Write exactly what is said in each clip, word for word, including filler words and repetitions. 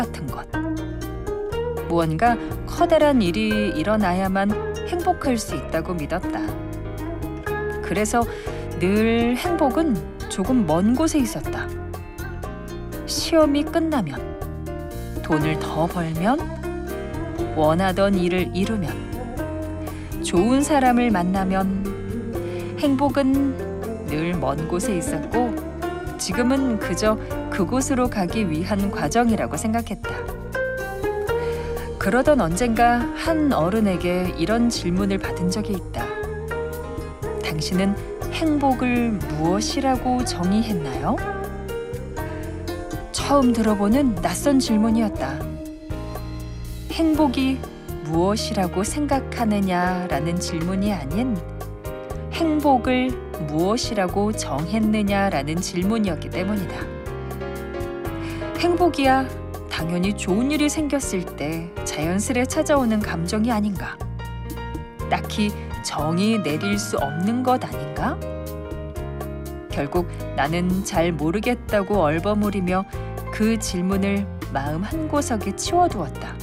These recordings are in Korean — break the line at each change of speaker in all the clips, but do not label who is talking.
같은 것. 무언가 커다란 일이 일어나야만 행복할 수 있다고 믿었다. 그래서 늘 행복은 조금 먼 곳에 있었다. 시험이 끝나면, 돈을 더 벌면, 원하던 일을 이루면, 좋은 사람을 만나면 행복은 늘 먼 곳에 있었고 지금은 그저 그곳으로 가기 위한 과정이라고 생각했다. 그러던 언젠가 한 어른에게 이런 질문을 받은 적이 있다. 당신은 행복을 무엇이라고 정의했나요? 처음 들어보는 낯선 질문이었다. 행복이 무엇이라고 생각하느냐라는 질문이 아닌 행복을 무엇이라고 정했느냐라는 질문이었기 때문이다. 행복이야 당연히 좋은 일이 생겼을 때 자연스레 찾아오는 감정이 아닌가? 딱히 정의 내릴 수 없는 것 아닌가? 결국 나는 잘 모르겠다고 얼버무리며 그 질문을 마음 한구석에 치워두었다.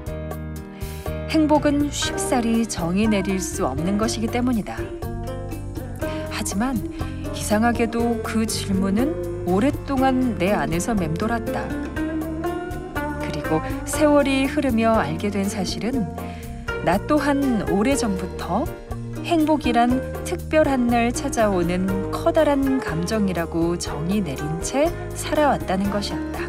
행복은 쉽사리 정의 내릴 수 없는 것이기 때문이다. 하지만 이상하게도 그 질문은 오랫동안 내 안에서 맴돌았다. 그리고 세월이 흐르며 알게 된 사실은 나 또한 오래전부터 행복이란 특별한 날 찾아오는 커다란 감정이라고 정의 내린 채 살아왔다는 것이었다.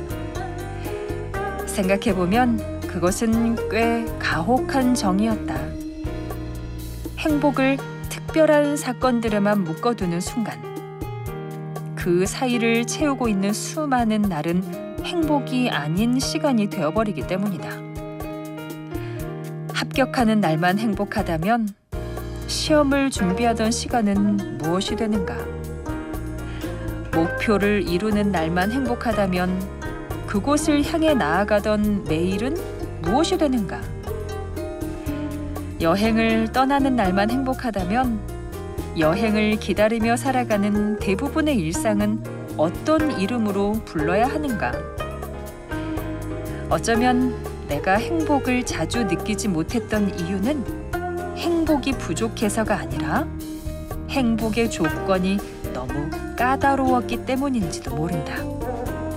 생각해보면 그것은 꽤 가혹한 정의였다. 행복을 특별한 사건들에만 묶어두는 순간 그 사이를 채우고 있는 수많은 날은 행복이 아닌 시간이 되어버리기 때문이다. 합격하는 날만 행복하다면 시험을 준비하던 시간은 무엇이 되는가? 목표를 이루는 날만 행복하다면 그곳을 향해 나아가던 매일은 무엇이 되는가? 여행을 떠나는 날만 행복하다면 여행을 기다리며 살아가는 대부분의 일상은 어떤 이름으로 불러야 하는가? 어쩌면 내가 행복을 자주 느끼지 못했던 이유는 행복이 부족해서가 아니라 행복의 조건이 너무 까다로웠기 때문인지도 모른다.